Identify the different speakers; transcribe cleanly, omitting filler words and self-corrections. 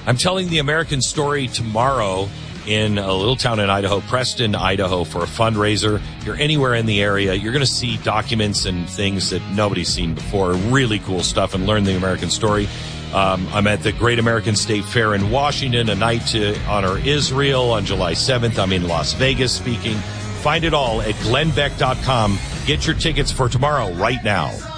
Speaker 1: I'm telling the American story tomorrow in a little town in Idaho, Preston, Idaho, for a fundraiser. If you're anywhere in the area, you're going to see documents and things that nobody's seen before. Really cool stuff, and learn the American story. I'm at the Great American State Fair in Washington, a night to honor Israel on July 7th. I'm in Las Vegas speaking. Find it all at glennbeck.com. Get your tickets for tomorrow right now.